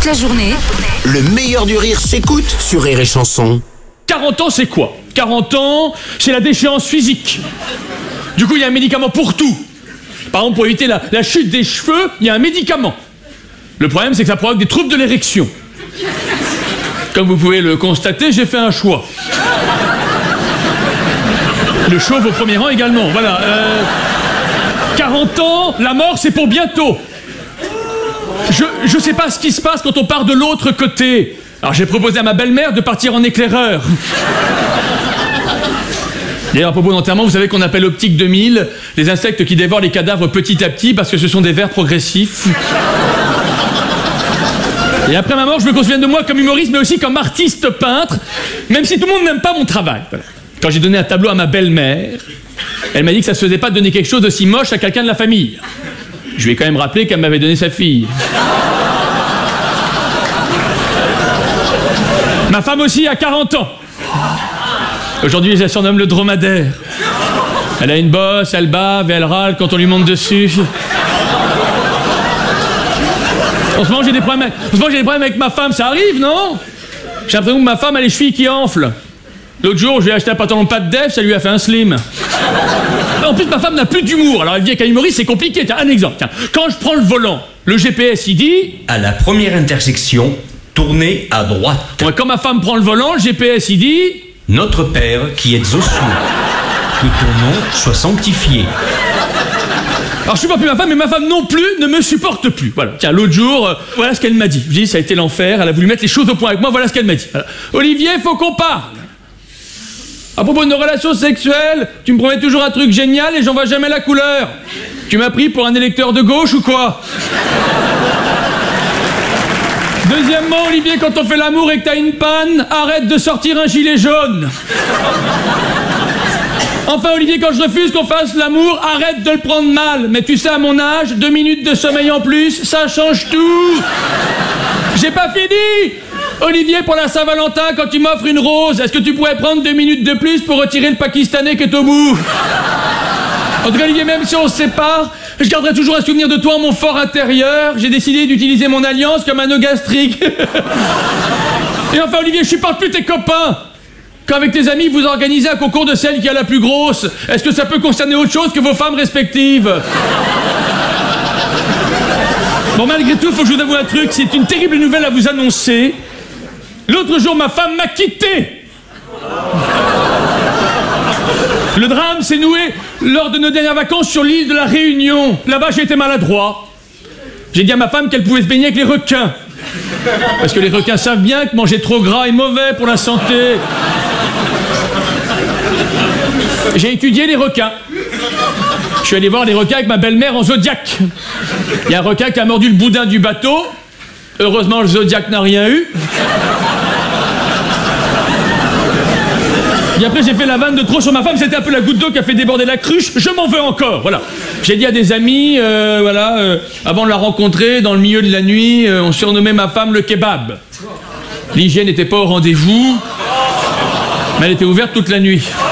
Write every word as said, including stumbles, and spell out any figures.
Toute la journée, Le meilleur du rire s'écoute sur Rire et Chanson. quarante ans, c'est quoi? quarante ans, c'est la déchéance physique. Du coup, il y a un médicament pour tout. Par exemple, pour éviter la, la chute des cheveux, il y a un médicament. Le problème, c'est que ça provoque des troubles de l'érection. Comme vous pouvez le constater, j'ai fait un choix. Le chauve au premier rang également. Voilà. Euh, quarante ans, la mort, c'est pour bientôt. Je, je sais pas ce qui se passe quand on part de l'autre côté. Alors j'ai proposé à ma belle-mère de partir en éclaireur. D'ailleurs, à propos d'enterrement, vous savez qu'on appelle optique deux mille les insectes qui dévorent les cadavres petit à petit parce que ce sont des vers progressifs. Et après ma mort, je veux qu'on se souvienne de moi comme humoriste, mais aussi comme artiste peintre, même si tout le monde n'aime pas mon travail. Voilà. Quand j'ai donné un tableau à ma belle-mère, elle m'a dit que ça se faisait pas de donner quelque chose d'aussi moche à quelqu'un de la famille. Je lui ai quand même rappelé qu'elle m'avait donné sa fille. Ma femme aussi a quarante ans. Aujourd'hui, je la surnomme le dromadaire. Elle a une bosse, elle bave et elle râle quand on lui monte dessus. En ce moment, j'ai des problèmes avec... en ce moment, j'ai des problèmes avec ma femme, ça arrive, non? J'ai l'impression que ma femme a les chevilles qui enflent. L'autre jour, je lui ai acheté un pantalon pas de def, ça lui a fait un slim. En plus, ma femme n'a plus d'humour. Alors, elle vit avec un humoriste, c'est compliqué. Tiens, un exemple. Tiens. Quand je prends le volant, le G P S, il dit... À la première intersection, tournez à droite. Ouais, quand ma femme prend le volant, le G P S, il dit... Notre Père qui êtes aux cieux, que ton nom soit sanctifié. Alors, je supporte plus ma femme, mais ma femme non plus ne me supporte plus. Voilà. Tiens, l'autre jour, euh, voilà ce qu'elle m'a dit. Je dis, ça a été l'enfer. Elle a voulu mettre les choses au point avec moi. Voilà ce qu'elle m'a dit. Voilà. Olivier, faut qu'on parle. À propos de nos relations sexuelles, tu me promets toujours un truc génial et j'en vois jamais la couleur. Tu m'as pris pour un électeur de gauche ou quoi? Deuxièmement, Olivier, quand on fait l'amour et que t'as une panne, arrête de sortir un gilet jaune. Enfin, Olivier, quand je refuse qu'on fasse l'amour, arrête de le prendre mal. Mais tu sais, à mon âge, deux minutes de sommeil en plus, ça change tout. J'ai pas fini. Olivier, pour la Saint-Valentin, quand tu m'offres une rose, est-ce que tu pourrais prendre deux minutes de plus pour retirer le Pakistanais qui est au bout? En tout cas, Olivier, même si on se sépare, je garderai toujours un souvenir de toi en mon fort intérieur. J'ai décidé d'utiliser mon alliance comme un nœud gastrique. Et enfin, Olivier, je supporte plus tes copains. Quand avec tes amis, vous organisez un concours de celle qui a la plus grosse, est-ce que ça peut concerner autre chose que vos femmes respectives? Bon, malgré tout, il faut que je vous avoue un truc, c'est une terrible nouvelle à vous annoncer. L'autre jour, ma femme m'a quitté. Le drame s'est noué lors de nos dernières vacances sur l'île de la Réunion. Là-bas, j'ai été maladroit. J'ai dit à ma femme qu'elle pouvait se baigner avec les requins. Parce que les requins savent bien que manger trop gras est mauvais pour la santé. J'ai étudié les requins. Je suis allé voir les requins avec ma belle-mère en Zodiac. Il y a un requin qui a mordu le boudin du bateau. Heureusement, le Zodiac n'a rien eu. Et après, j'ai fait la vanne de trop sur ma femme. C'était un peu la goutte d'eau qui a fait déborder la cruche. Je m'en veux encore. Voilà. J'ai dit à des amis, euh, voilà, euh, avant de la rencontrer, dans le milieu de la nuit, euh, on surnommait ma femme le kebab. L'hygiène n'était pas au rendez-vous, mais elle était ouverte toute la nuit.